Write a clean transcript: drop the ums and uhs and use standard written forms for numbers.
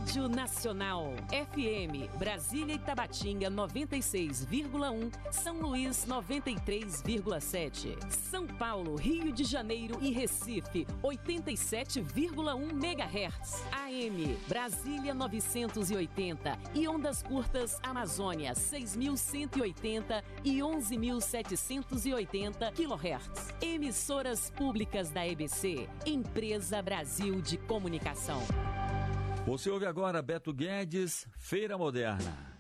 Rádio Nacional. FM Brasília e Tabatinga 96,1, São Luís 93,7, São Paulo, Rio de Janeiro e Recife 87,1 MHz. AM Brasília 980 e ondas curtas Amazônia 6.180 e 11.780 kHz. Emissoras públicas da EBC, Empresa Brasil de Comunicação. Você ouve agora Beto Guedes, Feira Moderna.